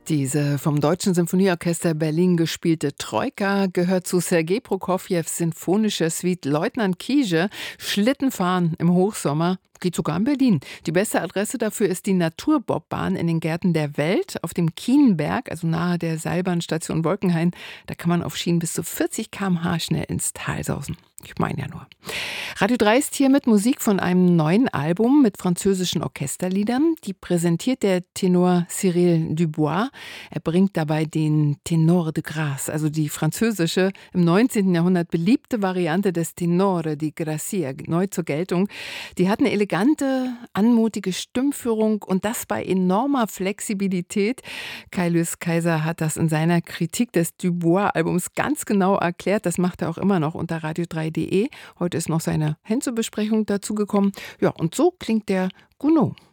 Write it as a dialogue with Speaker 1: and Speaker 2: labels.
Speaker 1: Diese vom Deutschen Sinfonieorchester Berlin gespielte Troika gehört zu Sergei Prokofjews sinfonischer Suite Leutnant Kije. Schlittenfahren im Hochsommer geht sogar in Berlin. Die beste Adresse dafür ist die Naturbobbahn in den Gärten der Welt auf dem Kienberg, also nahe der Seilbahnstation Wolkenhain. Da kann man auf Schienen bis zu 40 km/h schnell ins Tal sausen. Ich meine ja nur. Radio 3 ist hier mit Musik von einem neuen Album mit französischen Orchesterliedern. Die präsentiert der Tenor Cyril Dubois. Er bringt dabei den Ténor de Grâce, also die französische, im 19. Jahrhundert beliebte Variante des Ténor de Gracia, neu zur Geltung. Die hat eine elegante, anmutige Stimmführung und das bei enormer Flexibilität. Kai Lys Kaiser hat das in seiner Kritik des Dubois-Albums ganz genau erklärt. Das macht er auch immer noch unter radio3.de. Heute ist noch seine Henze-Besprechung dazu gekommen. Ja, und so klingt der Gounod.